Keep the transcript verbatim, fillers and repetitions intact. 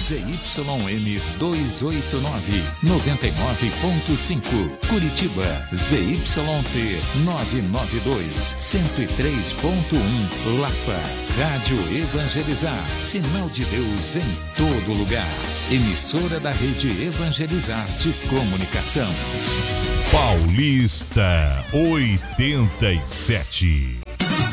Z Y M duzentos e oitenta e nove, noventa e nove ponto cinco. Curitiba, Z Y T novecentos e noventa e dois, cento e três ponto um. Lapa, Rádio Evangelizar, sinal de Deus em todo lugar. Emissora da Rede Evangelizar de Comunicação. Paulista oitenta e sete.